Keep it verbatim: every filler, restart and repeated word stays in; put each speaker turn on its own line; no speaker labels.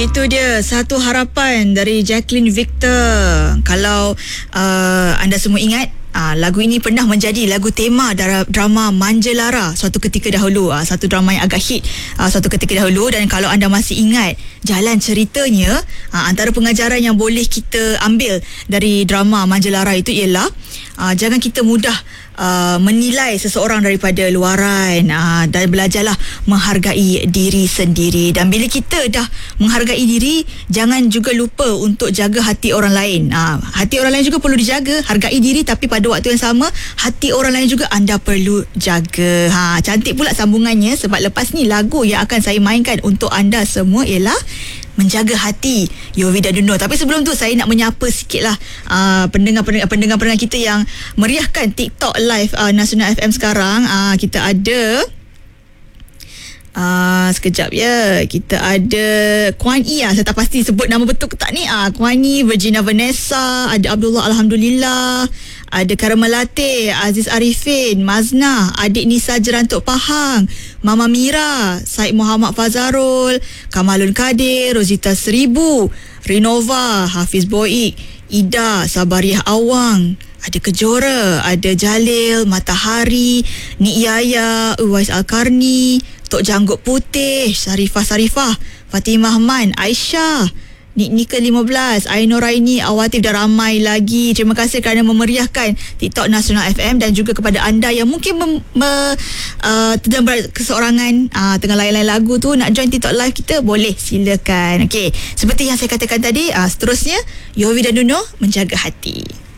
Itu dia satu harapan dari Jacqueline Victor. Kalau uh, anda semua ingat, uh, lagu ini pernah menjadi lagu tema dara- drama Manja Lara suatu ketika dahulu. Uh, satu drama yang agak hit uh, suatu ketika dahulu. Dan kalau anda masih ingat jalan ceritanya, uh, antara pengajaran yang boleh kita ambil dari drama Manja Lara itu ialah uh, jangan kita mudah Uh, menilai seseorang daripada luaran, uh, dan belajarlah menghargai diri sendiri. Dan bila kita dah menghargai diri, jangan juga lupa untuk jaga hati orang lain. uh, Hati orang lain juga perlu dijaga. Hargai diri, tapi pada waktu yang sama hati orang lain juga anda perlu jaga. ha, Cantik pula sambungannya, sebab lepas ni lagu yang akan saya mainkan untuk anda semua ialah Menjaga Hati, Yofi dan Duno. Tapi sebelum tu saya nak menyapa sikitlah uh, pendengar-pendengar pendengar-pendengar kita yang meriahkan TikTok live uh, Nasional F M sekarang. Uh, kita ada Uh, sekejap ya. Kita ada Kuan I, ah, saya tak pasti sebut nama betul ke tak ni. Ah, Kuan I, Virginia Vanessa, ada Abdullah Alhamdulillah, ada Karamalate, Aziz Arifin, Mazna, adik Nisa Jerantuk Pahang, Mama Mira, Said Muhammad Fazarul, Kamalun Kadir, Rosita Seribu, Renova, Hafiz Boik, Ida, Sabariah Awang, ada Kejora, ada Jalil, Matahari, Nik Yaya, Uwais Al-Karni, Tok Janggut Putih, Sarifah Sarifah, Fatimah Man, Aisyah, Nik Nika lima belas, Ainur Raini, Awatif dan ramai lagi. Terima kasih kerana memeriahkan TikTok Nasional F M, dan juga kepada anda yang mungkin mem, me, uh, sedang berkeseorangan uh, tengah layan-layan lagu tu, nak join TikTok live kita, boleh, silakan. Okey, seperti yang saya katakan tadi, uh, seterusnya Yofi dan Duno, Menjaga Hati.